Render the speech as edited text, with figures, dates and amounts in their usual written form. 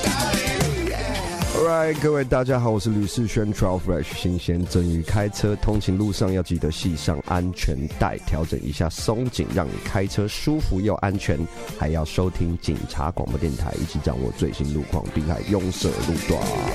Alright， 各位大家好，我是吕世轩 Trout Fresh 新鲜蒸鱼。开车通勤路上要记得系上安全带，调整一下松紧，让你开车舒服又安全。还要收听警察广播电台，一起掌握最新路况，避开拥塞路段。